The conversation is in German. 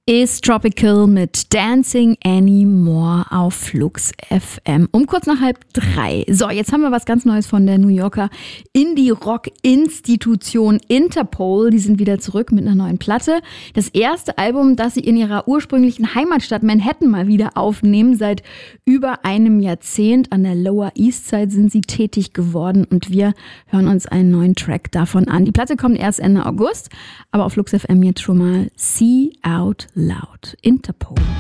ist Tropical mit Dancing Anymore auf Flux FM um kurz nach 2:30. So, jetzt haben wir was ganz Neues von der New Yorker Indie-Rock-Institution Interpol. Die sind wieder zurück mit einer neuen Platte. Das erste Album, das sie in ihrer ursprünglichen Heimatstadt Manhattan mal wieder aufnehmen. Seit über einem Jahrzehnt an der Lower East Side sind sie tätig geworden und wir hören uns einen neuen Track davon an. Die Platte kommt erst Ende August, aber auf Flux FM jetzt schon mal See Out Loud. Interpol.